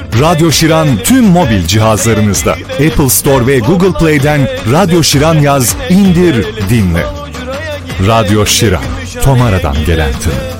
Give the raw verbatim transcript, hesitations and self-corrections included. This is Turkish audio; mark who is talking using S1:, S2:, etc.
S1: Radyo Şiran tüm mobil cihazlarınızda. Apple Store ve Google Play'den Radyo Şiran yaz, indir, dinle. Radyo Şiran, Tomara'dan gelen tın.